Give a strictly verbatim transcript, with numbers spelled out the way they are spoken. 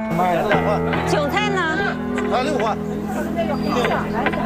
卖了两万。 韭菜呢？ 啊，六万。六。